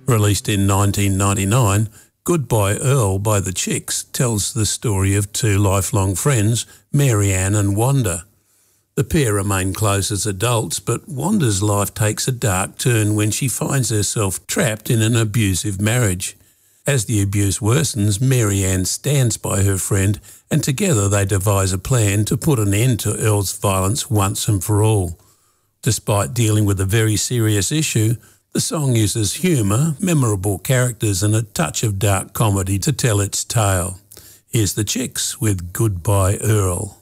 Released in 1999, Goodbye Earl by the Chicks tells the story of two lifelong friends, Mary Ann and Wanda. The pair remain close as adults, but Wanda's life takes a dark turn when she finds herself trapped in an abusive marriage. As the abuse worsens, Mary Ann stands by her friend, and together they devise a plan to put an end to Earl's violence once and for all. Despite dealing with a very serious issue, the song uses humour, memorable characters and a touch of dark comedy to tell its tale. Here's the Chicks with Goodbye Earl.